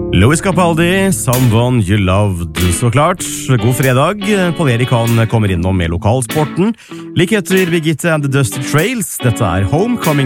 Louis Capaldi, Someone You Loved, så klart. God fredag. Paul Erik han kommer innom med lokalsporten. Like etter Birgitte and the Dusty Trails. Dette er Homecoming